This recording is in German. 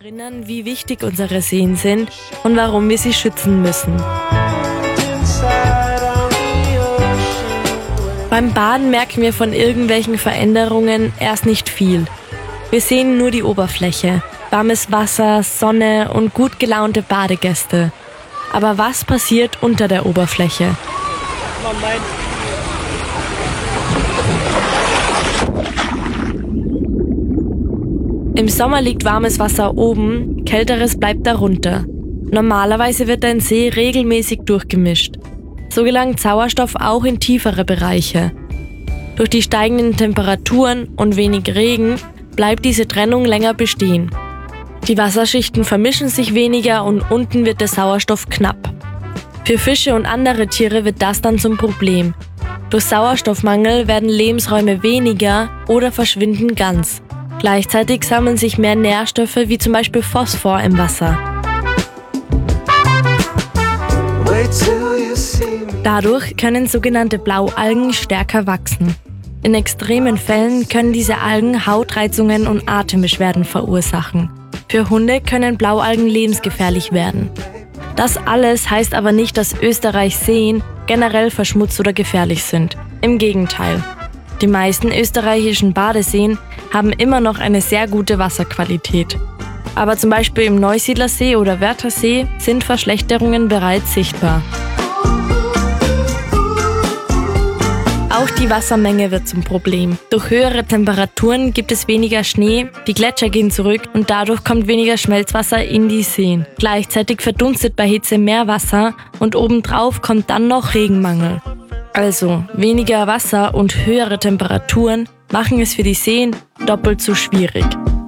erinnern, wie wichtig unsere Seen sind und warum wir sie schützen müssen. Beim Baden merken wir von irgendwelchen Veränderungen erst nicht viel. Wir sehen nur die Oberfläche, warmes Wasser, Sonne und gut gelaunte Badegäste. Aber was passiert unter der Oberfläche? Im Sommer liegt warmes Wasser oben, kälteres bleibt darunter. Normalerweise wird ein See regelmäßig durchgemischt. So gelangt Sauerstoff auch in tiefere Bereiche. Durch die steigenden Temperaturen und wenig Regen bleibt diese Trennung länger bestehen. Die Wasserschichten vermischen sich weniger und unten wird der Sauerstoff knapp. Für Fische und andere Tiere wird das dann zum Problem. Durch Sauerstoffmangel werden Lebensräume weniger oder verschwinden ganz. Gleichzeitig sammeln sich mehr Nährstoffe wie zum Beispiel Phosphor im Wasser. Dadurch können sogenannte Blaualgen stärker wachsen. In extremen Fällen können diese Algen Hautreizungen und Atembeschwerden verursachen. Für Hunde können Blaualgen lebensgefährlich werden. Das alles heißt aber nicht, dass Österreichs Seen generell verschmutzt oder gefährlich sind. Im Gegenteil. Die meisten österreichischen Badeseen haben immer noch eine sehr gute Wasserqualität. Aber zum Beispiel im Neusiedlersee oder Wörthersee sind Verschlechterungen bereits sichtbar. Auch die Wassermenge wird zum Problem. Durch höhere Temperaturen gibt es weniger Schnee, die Gletscher gehen zurück und dadurch kommt weniger Schmelzwasser in die Seen. Gleichzeitig verdunstet bei Hitze mehr Wasser und obendrauf kommt dann noch Regenmangel. Also weniger Wasser und höhere Temperaturen machen es für die Seen doppelt so schwierig.